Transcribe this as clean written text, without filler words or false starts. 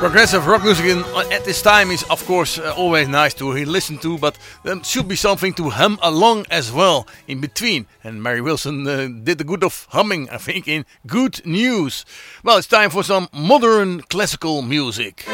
Progressive rock music at this time is of course always nice to listen to, but there should be something to hum along as well in between. And Mary Wilson did the good of humming, I think, in Good News. Well, it's time for some modern classical music.